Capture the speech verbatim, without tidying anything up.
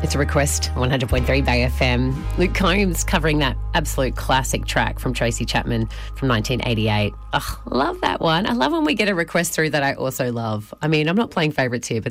It's a request, one hundred point three Bay F M. Luke Combs covering that absolute classic track from Tracy Chapman from nineteen eighty-eight. Ugh, love that one. I love when we get a request through that I also love. I mean, I'm not playing favourites here, but